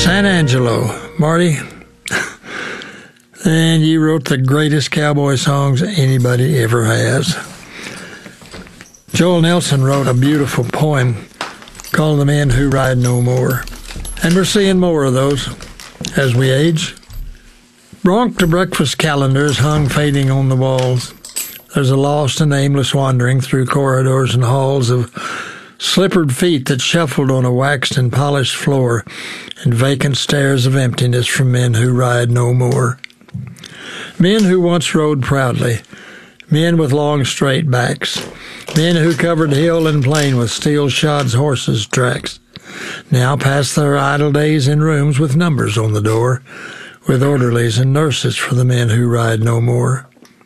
San Angelo, Marty. And you wrote the greatest cowboy songs anybody ever has. Joel Nelson wrote a beautiful poem called The Men Who Ride No More. And we're seeing more of those as we age. Bronc to breakfast calendars hung fading on the walls. There's a lost and aimless wandering through corridors and halls of slippered feet that shuffled on a waxed and polished floor, and vacant stares of emptiness from men who ride no more. Men who once rode proudly, men with long straight backs, men who covered hill and plain with steel-shod horses' tracks, now pass their idle days in rooms with numbers on the door, with orderlies and nurses for the men who ride no more.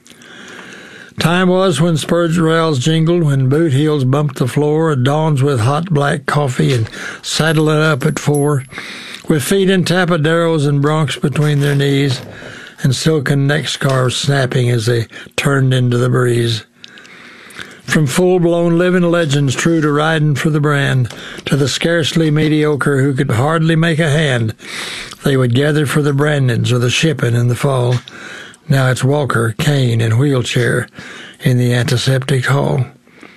Time was when spurge rails jingled, when boot heels bumped the floor, at dawns with hot black coffee and saddling up at 4, with feet in tapaderos and broncs between their knees, and silken neck scarves snapping as they turned into the breeze. From full-blown living legends true to riding for the brand, to the scarcely mediocre who could hardly make a hand, they would gather for the brandings or the shipping in the fall. Now it's walker, cane, and wheelchair in the antiseptic hall.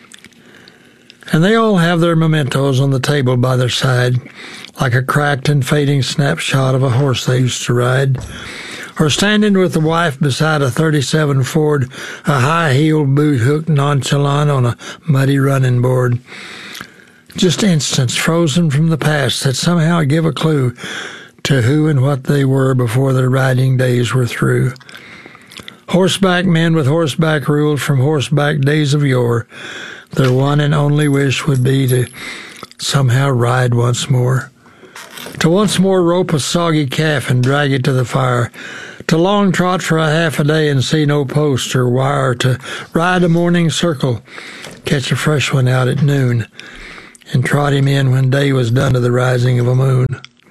And they all have their mementos on the table by their side, like a cracked and fading snapshot of a horse they used to ride, or standing with the wife beside a 37 Ford, a high-heeled boot hooked nonchalant on a muddy running board. Just instants frozen from the past that somehow give a clue to who and what they were before their riding days were through. Horseback men with horseback ruled from horseback days of yore. Their one and only wish would be to somehow ride once more. To once more rope a soggy calf and drag it to the fire. To long trot for a half a day and see no post or wire. To ride a morning circle, catch a fresh one out at noon, and trot him in when day was done to the rising of a moon.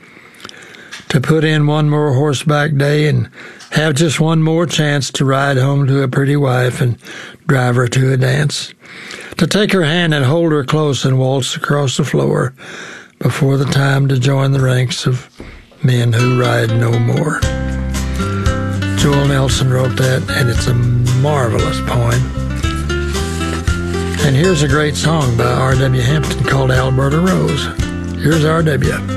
To put in one more horseback day and have just one more chance to ride home to a pretty wife and drive her to a dance. To take her hand and hold her close and waltz across the floor before the time to join the ranks of men who ride no more. Joel Nelson wrote that, and it's a marvelous poem. And here's a great song by R.W. Hampton called Alberta Rose. Here's R.W.